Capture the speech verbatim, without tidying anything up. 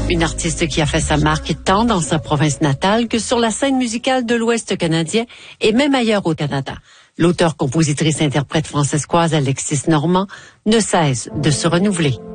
Une artiste qui a fait sa marque tant dans sa province natale que sur la scène musicale de l'Ouest canadien et même ailleurs au Canada. L'auteur-compositrice-interprète francescoise Alexis Normand ne cesse de se renouveler.